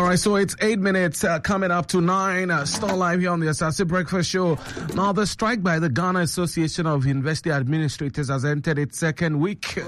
right, so it's 8 minutes coming up to 9. Still live here on the Asase Breakfast Show. Now, the strike by the Ghana Association of University Administrators has entered its second week.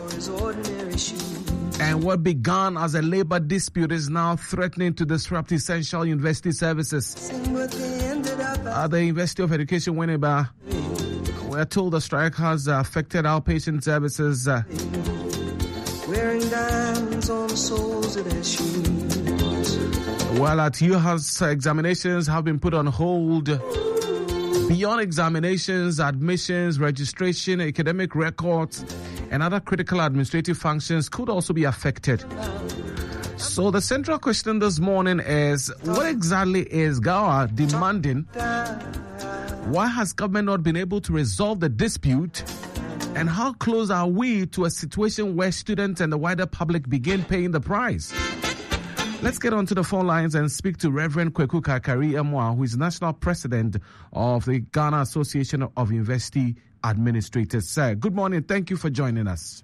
And what began as a labor dispute is now threatening to disrupt essential university services. At the University of Education, Winneba, we're told the strike has affected outpatient services. Wearing diamonds on the soles of their shoes. While at UHAS, examinations have been put on hold. Beyond examinations, admissions, registration, academic records, and other critical administrative functions could also be affected. So the central question this morning is, what exactly is GAWA demanding? Why has government not been able to resolve the dispute? And how close are we to a situation where students and the wider public begin paying the price? Let's get onto the phone lines and speak to Reverend Kweku Kakari Emwa, who is National President of the Ghana Association of University Administrators. Sir, good morning. Thank you for joining us.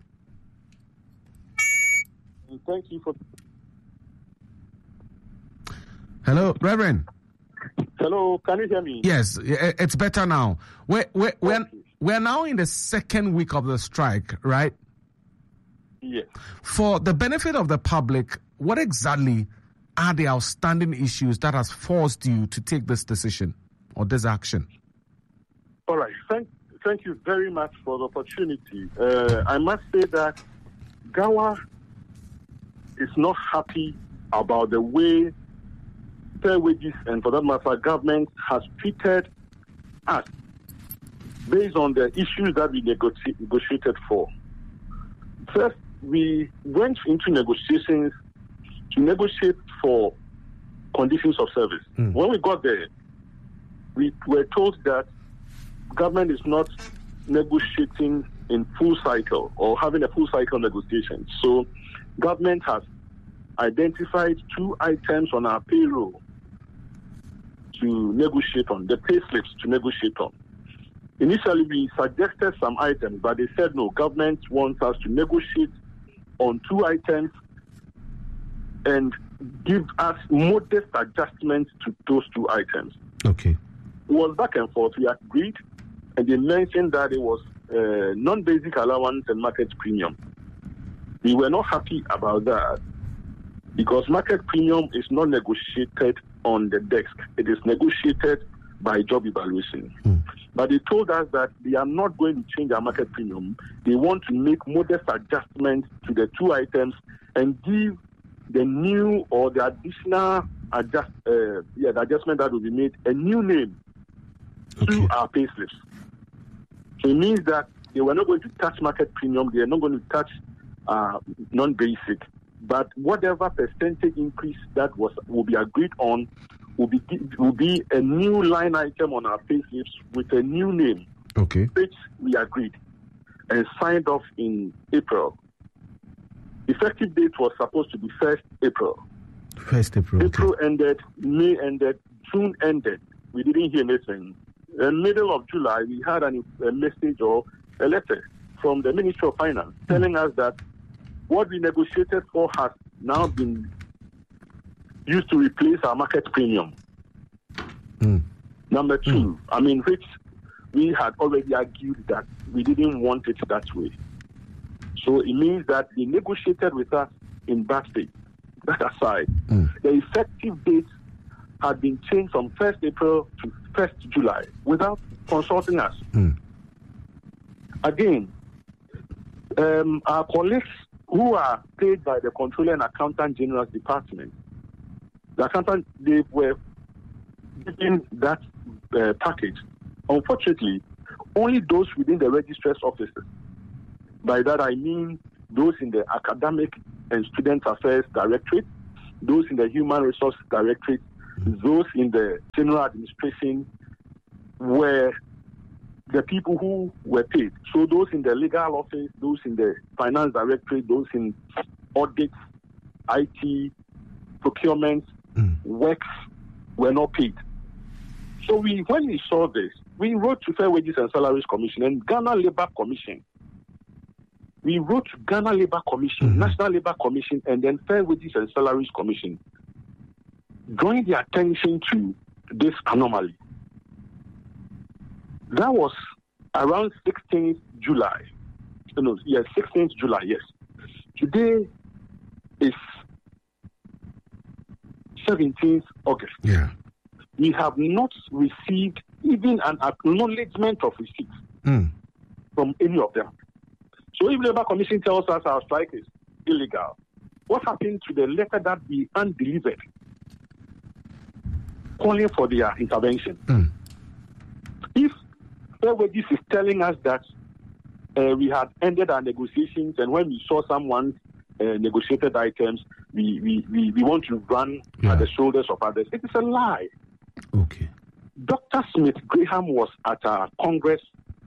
Thank you for... Hello, Reverend. Hello, can you hear me? Yes, it's better now. We're now in the second week of the strike, right? Yes. For the benefit of the public, what exactly are the outstanding issues that has forced you to take this decision or this action? All right. Thank you very much for the opportunity. I must say that GAWA is not happy about the way fair wages and, for that matter, government has treated us based on the issues that we negotiated for. First, we went into negotiations to negotiate for conditions of service. When we got there, we were told that government is not negotiating in full cycle or having a full cycle negotiation. So government has identified 2 items on our payroll to negotiate on, the pay slips to negotiate on. Initially, we suggested some items, but they said no, government wants us to negotiate on 2 items and give us modest adjustments to those 2 items. Okay. It was back and forth. We agreed, and they mentioned that it was non-basic allowance and market premium. We were not happy about that because market premium is not negotiated on the desk. It is negotiated by job evaluation. But they told us that they are not going to change our market premium. They want to make modest adjustments to the 2 items and give the new or the additional the adjustment that will be made a new name to our pay slips. So it means that they were not going to touch market premium. They are not going to touch non-basic. But whatever percentage increase that will be agreed on will be a new line item on our pay slips with a new name, which we agreed and signed off in April. Effective date was supposed to be 1st April. 1st April. April ended, May ended, June ended. We didn't hear anything. In the middle of July, we had a message or a letter from the Ministry of Finance telling us that what we negotiated for has now been used to replace our market premium. Number 2, which we had already argued that we didn't want it that way. So it means that they negotiated with us in bad faith. That aside, the effective date had been changed from 1st April to 1st July without consulting us. Again, our colleagues who are paid by the Controller and Accountant General's Department, they were given that package. Unfortunately, only those within the registrar's offices. By that I mean those in the Academic and Student Affairs Directorate, those in the Human Resources Directorate, those in the General Administration were the people who were paid. So those in the Legal Office, those in the Finance Directorate, those in Audit, IT, Procurement, Works were not paid. So when we saw this, we wrote to Fair Wages and Salaries Commission and Ghana Labour Commission. We wrote to Ghana Labour Commission, National Labour Commission, and then Fair Wages and Salaries Commission. drawing the attention to this anomaly. That was around 16th July. 16th July, yes. Today is 17th August. Yeah. We have not received even an acknowledgement of receipt from any of them. So if Labour Commission tells us our strike is illegal, what happened to the letter that we undelivered calling for their intervention? If Fair Wages is telling us that we had ended our negotiations, and when we saw someone's negotiated items, we want to run at the shoulders of others, it is a lie. Okay. Dr. Smith Graham was at our Congress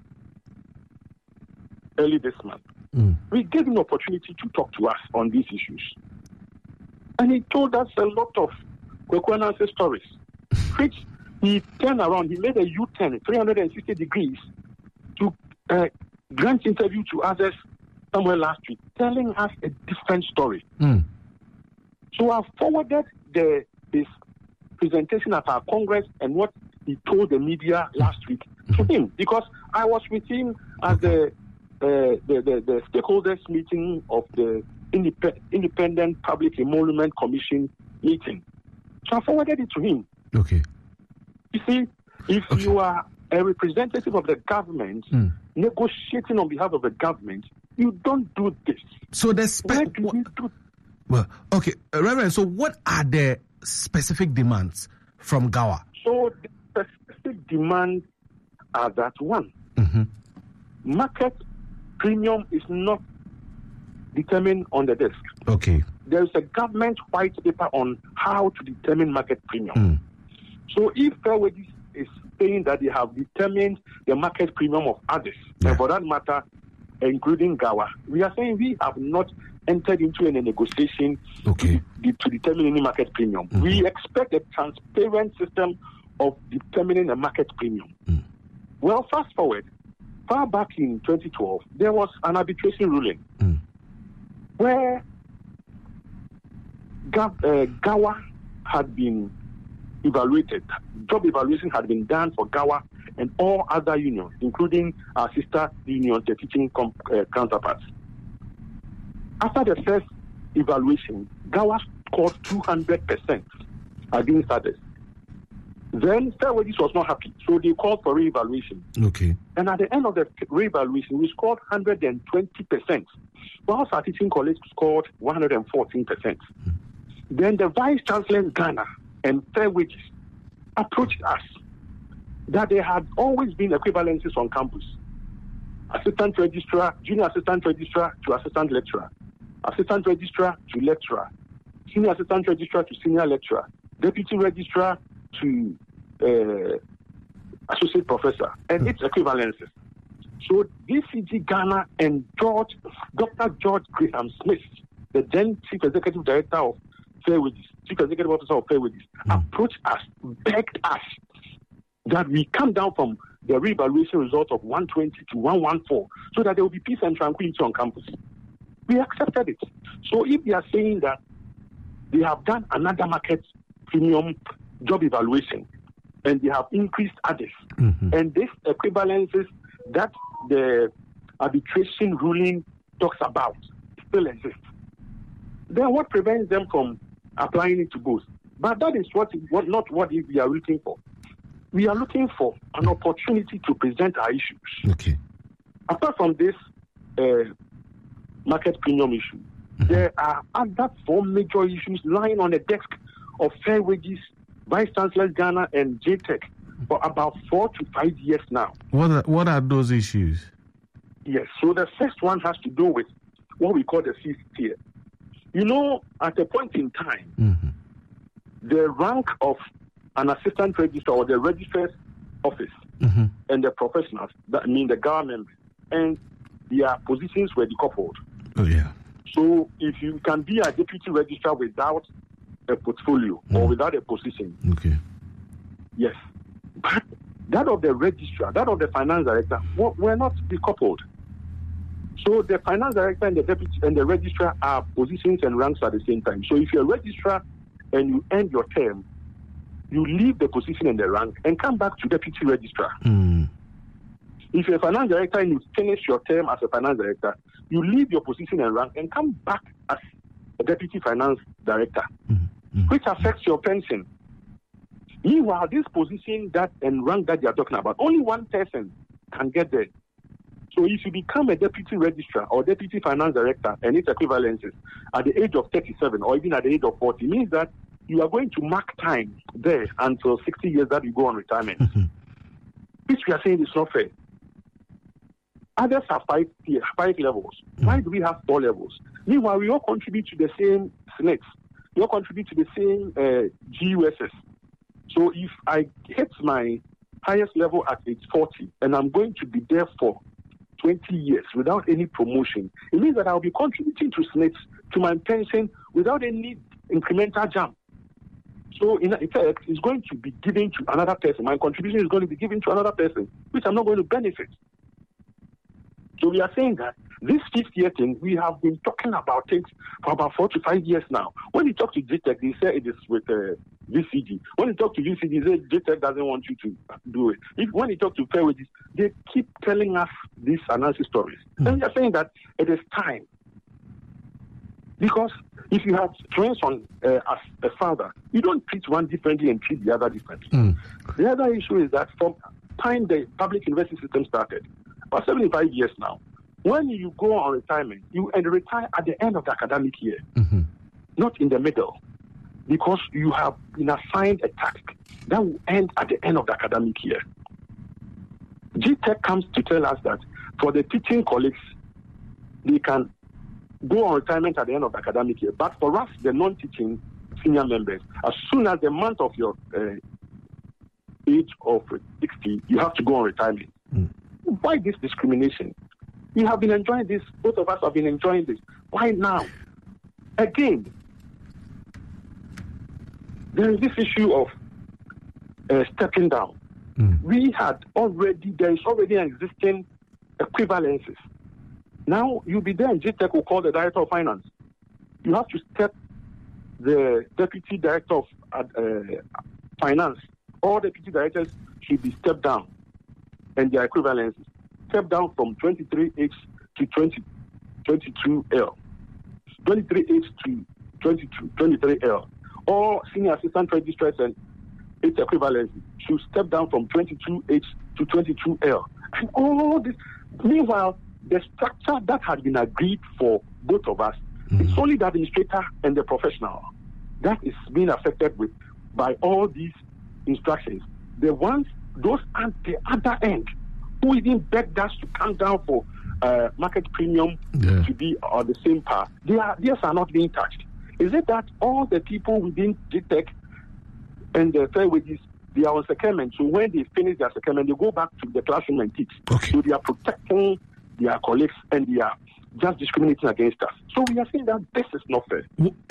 early this month. We gave him an opportunity to talk to us on these issues. And he told us a lot of Kwekwenanse stories, which he turned around, he made a U-turn, 360 degrees, to grant interview to others somewhere last week, telling us a different story. So I forwarded his presentation at our Congress and what he told the media last week to him, because I was with him at the stakeholders meeting of the Independent Public Emolument Commission meeting. So I forwarded it to him. Okay. You see, if you are a representative of the government negotiating on behalf of the government, you don't do this. So Reverend, so what are the specific demands from GAWA? So the specific demands are that one, market premium is not determined on the desk. Okay. There is a government white paper on how to determine market premium. So if Fair Wages is saying that they have determined the market premium of others, and for that matter, including GAWA, we are saying we have not entered into any negotiation to determine any market premium. We expect a transparent system of determining a market premium. Well, fast forward, far back in 2012, there was an arbitration ruling where GAWA had been evaluated. Job evaluation had been done for GAWA and all other unions, including our sister union, the teaching counterparts. After the first evaluation, GAWA scored 200% against others. Then Fair Wages was not happy, so they called for re-evaluation. Okay. And at the end of the re-evaluation, we scored 120%, whilst our teaching college scored 114%. Then the Vice Chancellor in Ghana and Fair Wages approached us that there had always been equivalences on campus. Assistant registrar, junior assistant registrar to assistant lecturer, assistant registrar to lecturer, senior assistant registrar to senior lecturer, deputy registrar to associate professor, and its equivalences. So DCG Ghana and Dr. George Graham Smith, the then Chief Executive Director of Fair Wages, Chief Executive Officer of Fair Wages, approached us, begged us that we come down from the re-evaluation result of 120 to 114 so that there will be peace and tranquility on campus. We accepted it. So if they are saying that they have done another market premium job evaluation and they have increased others, and these equivalences that the arbitration ruling talks about still exist, then what prevents them from applying it to both? But that is not what we are looking for. We are looking for an opportunity to present our issues. Okay. Apart from this market premium issue, there are other 4 major issues lying on the desk of Fair Wages, Vice Chancellor Ghana, and JTech for about 4 to 5 years now. What are those issues? Yes. So the first one has to do with what we call the 6th tier. You know, at a point in time, the rank of an assistant registrar or the registrar's office and the professionals, that mean the government, and their positions were decoupled. Oh, yeah. So if you can be a deputy registrar without a portfolio or without a position, yes. But that of the registrar, that of the finance director, were not decoupled. So the finance director and the deputy and the registrar are positions and ranks at the same time. So if you're a registrar and you end your term, you leave the position and the rank and come back to deputy registrar. If you're a finance director and you finish your term as a finance director, you leave your position and rank and come back as a deputy finance director, which affects your pension. Meanwhile, this position that and rank that you are talking about, only one person can get there. So if you become a deputy registrar or deputy finance director and its equivalences at the age of 37 or even at the age of 40, means that you are going to mark time there until 60 years that you go on retirement, which we are saying is not fair. Others have five levels. Why do we have 4 levels? Meanwhile, we all contribute to the same SNEX. We all contribute to the same GUSS. So if I hit my highest level at age 40 and I'm going to be there for 20 years without any promotion, it means that I'll be contributing to SNEX, to my pension, without any incremental jump. So in effect, it's going to be given to another person. My contribution is going to be given to another person, which I'm not going to benefit. So we are saying that this 5th year thing, we have been talking about it for about 4 to 5 years now. When you talk to GTEC, they say it is with VCG. When you talk to VCG, they say GTEC doesn't want you to do it. When you talk to Fair Wages, they keep telling us these analysis stories. And we are saying that it is time. Because if you have twins as a father, you don't treat one differently and treat the other differently. The other issue is that from the time the public university system started, for 75 years now, when you go on retirement, you retire at the end of the academic year, not in the middle, because you have been assigned a task that will end at the end of the academic year. GTEC comes to tell us that for the teaching colleagues, they can go on retirement at the end of the academic year. But for us, the non-teaching senior members, as soon as the month of your age of 60, you have to go on retirement. Why this discrimination? We have been enjoying this. Both of us have been enjoying this. Why now? Again, there is this issue of stepping down. There is already an existing equivalences. Now you'll be there and GTEC will call the director of finance. You have to step the deputy director of finance. All deputy directors should be stepped down. And their equivalences step down from 23H to 22L, 23H to 23L. All senior assistant registrars and its equivalences should step down from 22H to 22L. And all this, meanwhile, the structure that has been agreed for both of us, it's only the administrator and the professional that is being affected by all these instructions. Those at the other end, who even begged us to come down for market premium to be on the same path, theirs are not being touched. Is it that all the people within GTEC and the Fair Wages, they are on secondment, so when they finish their secondment, they go back to the classroom and teach. So they are protecting their colleagues and they are just discriminating against us. So we are saying that this is not fair.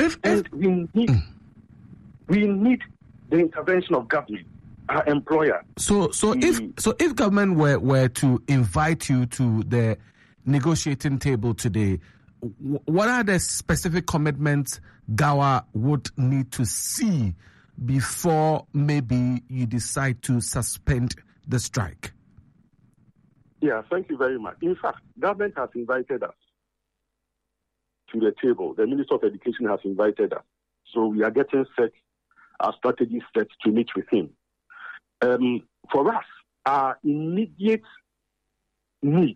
We need the intervention of government. Our employer. So if government were to invite you to the negotiating table today, what are the specific commitments GAWA would need to see before maybe you decide to suspend the strike? Yeah, thank you very much. In fact, government has invited us to the table. The Minister of Education has invited us. So we are getting our strategy set to meet with him. For us, our immediate need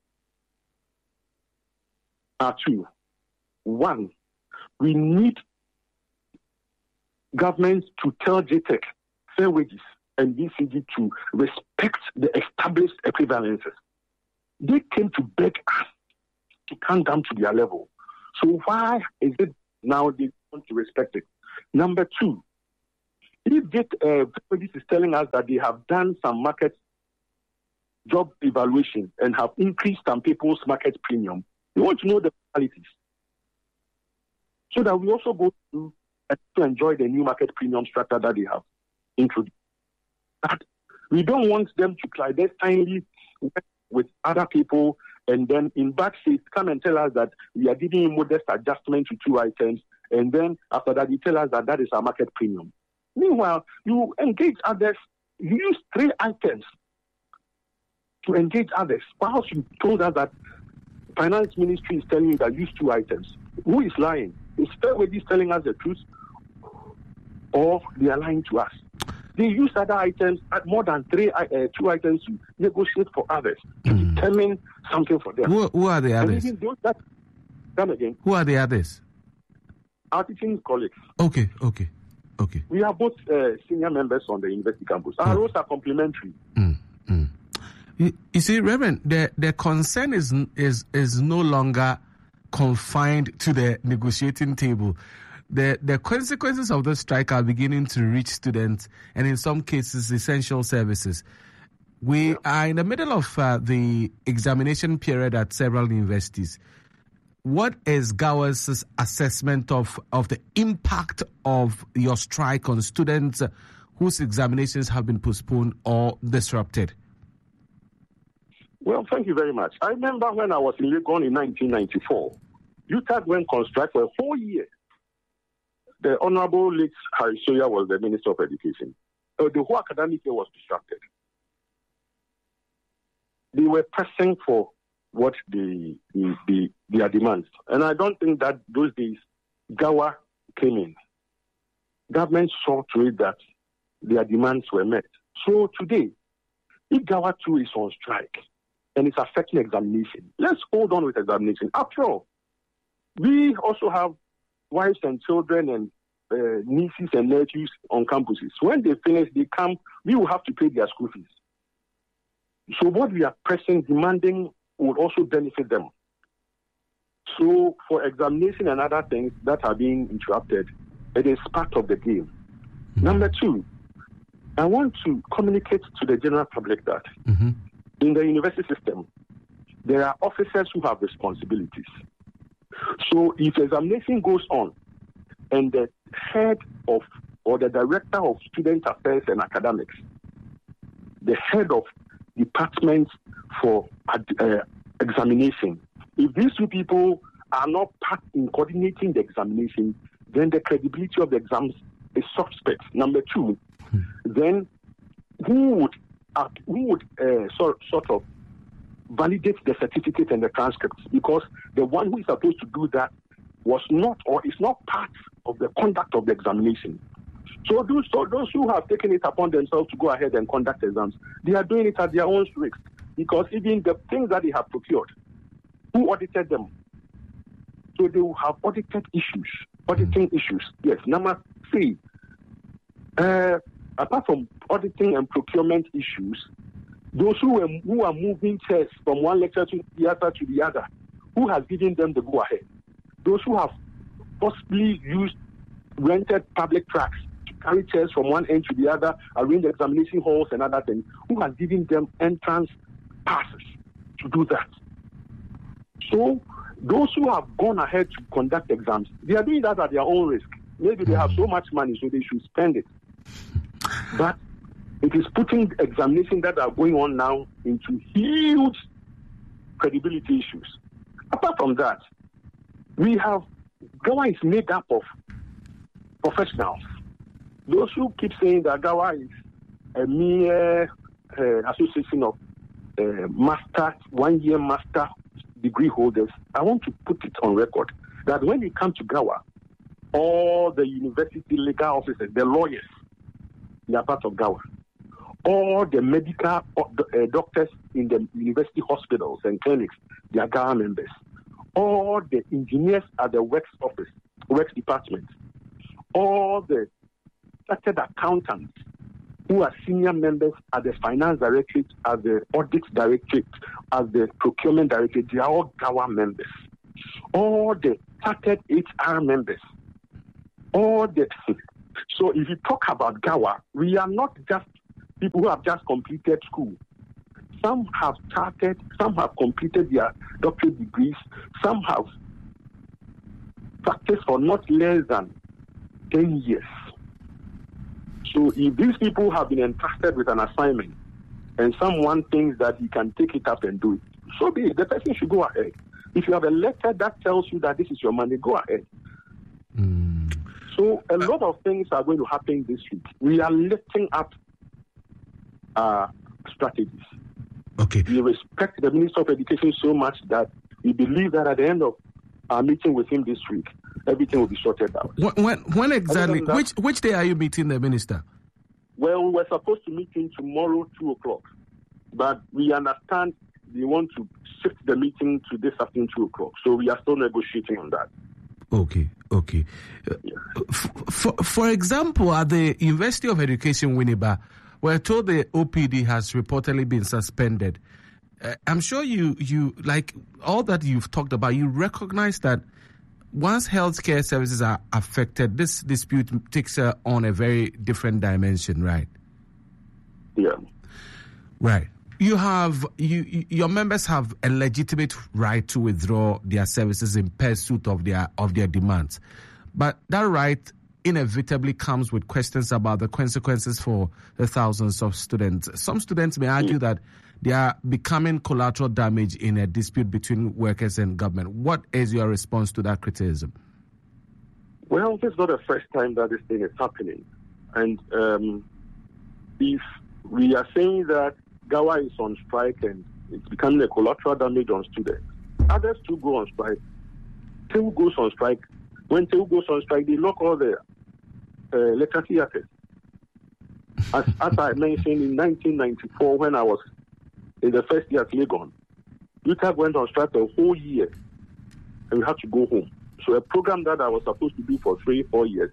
are 2. 1, we need government to tell GTEC, Fair Wages, and VCG to respect the established equivalences. They came to beg us to come down to their level. So why is it now they want to respect it? Number 2, if Wages is telling us that they have done some market job evaluation and have increased some people's market premium, we want to know the realities, so that we also go to enjoy the new market premium structure that they have introduced. But we don't want them to clandestinely work with other people and then in bad faith come and tell us that we are giving a modest adjustment to 2 items, and then after that you tell us that is our market premium. Meanwhile, you engage others, you use 3 items to engage others. Perhaps you told us that Finance Ministry is telling you that use 2 items. Who is lying? Is Fairways telling us the truth, or they are lying to us? They use other items, more than 2 items to negotiate for others, to determine something for them. Who are the others? Come again. Who are the others? Our teaching colleagues. Okay. We are both senior members on the university campus. Our roles are complementary. You see, Reverend, the concern is no longer confined to the negotiating table. The consequences of the strike are beginning to reach students and in some cases essential services. We are in the middle of the examination period at several universities. What is GAWA's assessment of the impact of your strike on students whose examinations have been postponed or disrupted? Well, thank you very much. I remember when I was in Legon in 1994, UTAG went on strike for a whole year. The Honorable late Harry Soya was the Minister of Education. The whole academic year was disrupted. They were pressing for what their demands. And I don't think that those days GAWA came in. Government saw to it that their demands were met. So today, if GAWA too is on strike and it's affecting examination, let's hold on with examination. After all, we also have wives and children and nieces and nephews on campuses. When they finish, they come, we will have to pay their school fees. So what we are pressing, demanding, will also benefit them. So for examination and other things that are being interrupted, it is part of the game. Number 2, I want to communicate to the general public that in the university system, there are officers who have responsibilities. So if examination goes on and the head of or the director of student affairs and academics, the head of departments for examination, if these 2 people are not part in coordinating the examination, then the credibility of the exams is suspect. Number 2, then who would sort of validate the certificate and the transcripts? Because the one who is supposed to do that was not or is not part of the conduct of the examination. So those who have taken it upon themselves to go ahead and conduct exams, they are doing it at their own risk. Because even the things that they have procured, who audited them? So they will have auditing issues. Yes. Number 3, apart from auditing and procurement issues, those who are moving chairs from one lecture to the other, who has given them the go-ahead? Those who have possibly rented public tracks to carry chairs from one end to the other, arrange examination halls and other things, who has given them entrance passes to do that? So those who have gone ahead to conduct exams, they are doing that at their own risk. Maybe they have so much money, so they should spend it. But it is putting examinations that are going on now into huge credibility issues. Apart from that, we have GAWA is made up of professionals. Those who keep saying that GAWA is a mere association of one-year master degree holders, I want to put it on record that when you come to GAWA, all the university legal officers, the lawyers, they are part of GAWA. All the medical doctors in the university hospitals and clinics, they are GAWA members. All the engineers at the works department, all the chartered accountants who are senior members at the finance directorate, at the audit directorate, at the procurement directorate, they are all GAWA members. All the chartered HR members, so if you talk about GAWA, we are not just people who have just completed school. Some have started, some have completed their doctorate degrees, some have practiced for not less than 10 years. So if these people have been entrusted with an assignment and someone thinks that he can take it up and do it, so be it. The person should go ahead. If you have a letter that tells you that this is your money, go ahead. So a lot of things are going to happen this week. We are lifting up our strategies. Okay. We respect the Minister of Education so much that we believe that at the end of our meeting with him this week, everything will be sorted out. When exactly? Which day are you meeting the minister? Well, we were supposed to meet him tomorrow, 2:00, but we understand they want to shift the meeting to this afternoon, 2:00. So we are still negotiating on that. Okay. For example, at the University of Education, Winneba, we're told the OPD has reportedly been suspended. I'm sure you like all that you've talked about. You recognize that once healthcare services are affected, this dispute takes on a very different dimension, right? Yeah. Right. Your members have a legitimate right to withdraw their services in pursuit of their demands, but that right inevitably comes with questions about the consequences for the thousands of students. Some students may argue that they are becoming collateral damage in a dispute between workers and government. What is your response to that criticism? Well, this is not the first time that this thing is happening. And if we are saying that GAWA is on strike and it's becoming a collateral damage on students, others too go on strike. TEU goes on strike. When TEU goes on strike, they lock all the lecture theaters. As I mentioned, in 1994, when I was in the first year at Legon, UTAG went on strike a whole year, and we had to go home. So a program that I was supposed to do for 3-4 years,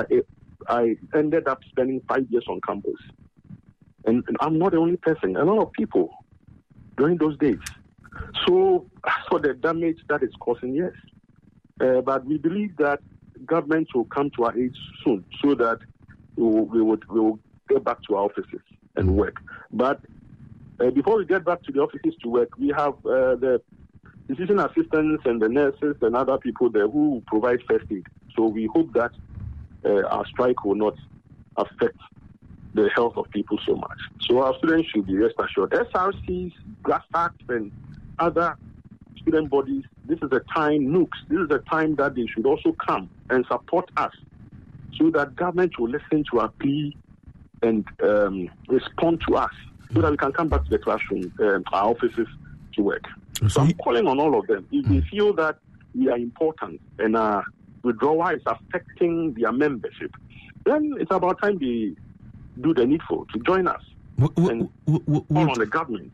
I ended up spending 5 years on campus. And I'm not the only person. A lot of people during those days. So as for the damage that it's causing, yes. But we believe that government will come to our aid soon, so that we will get back to our offices and work. But before we get back to the offices to work, we have the physician assistants and the nurses and other people there who provide first aid. So we hope that our strike will not affect the health of people so much. So our students should be rest assured. SRCs, GRASAC, and other student bodies, this is the time, NUCs, this is the time that they should also come and support us so that government will listen to our plea and respond to us so that we can come back to the classroom, our offices to work. So I'm calling on all of them. If they feel that we are important and our withdrawal is affecting their membership, then it's about time they do the needful to join us and call on the government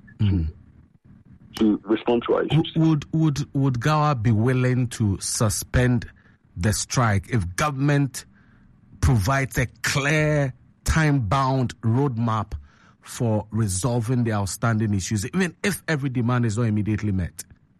to respond to our issues. Would GAWA be willing to suspend the strike if government provides a clear, time-bound roadmap for resolving the outstanding issues, even if every demand is not immediately met?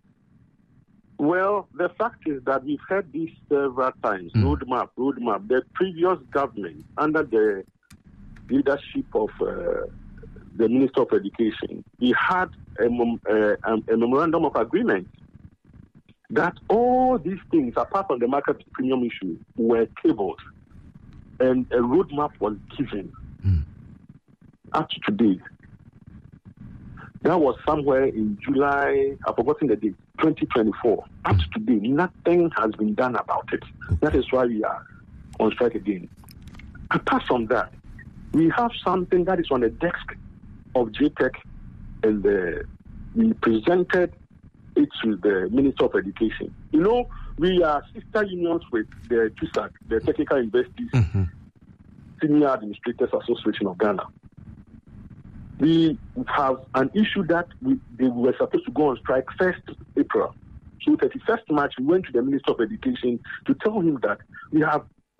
Well, the fact is that we've heard this several times, roadmap. The previous government, under the leadership of the Minister of Education, he had a memorandum of agreement that all these things, apart from the market premium issue, were tabled, and a roadmap was given up to today. That was somewhere in July, I've forgotten the date, 2024. Up to today, nothing has been done about it. That is why we are on strike again. Apart from that, we have something that is on the desk of JTech, and we presented it to the Minister of Education. You know, we are sister unions with the TUSAG, the Technical Universities Senior Administrators Association of Ghana. We have an issue that they were supposed to go on strike 1st April. So 31st March, we went to the Minister of Education to tell him that we have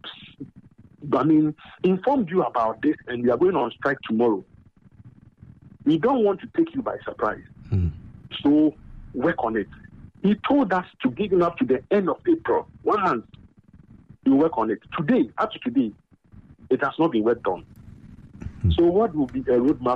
informed you about this and we are going on strike tomorrow. We don't want to take you by surprise. So work on it. He told us to give him up to the end of April. 1 month. We work on it. Today, up to today, it has not been worked on. So what will be a roadmap